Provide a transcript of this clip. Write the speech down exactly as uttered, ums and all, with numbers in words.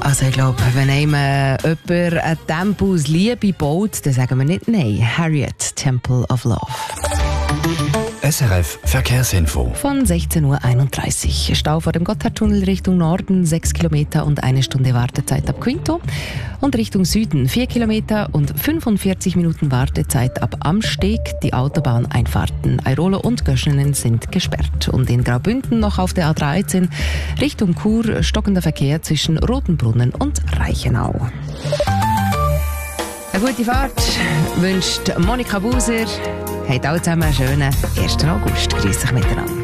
Also ich glaube, wenn einem äh, jemand ein Tempo aus Liebe baut, dann sagen wir nicht nein. Harriet, Temple of Love. S R F Verkehrsinfo. Von sechzehn Uhr einunddreißig. Stau vor dem Gotthardtunnel Richtung Norden, sechs Kilometer und eine Stunde Wartezeit ab Quinto. Und Richtung Süden, vier Kilometer und fünfundvierzig Minuten Wartezeit ab Amsteg. Die Autobahneinfahrten Airolo und Göschenen sind gesperrt. Und in Graubünden noch auf der A dreizehn Richtung Chur stockender Verkehr zwischen Rotenbrunnen und Reichenau. Eine gute Fahrt wünscht Monika Buser. Habt alle zusammen einen schönen ersten August. Grüß euch miteinander.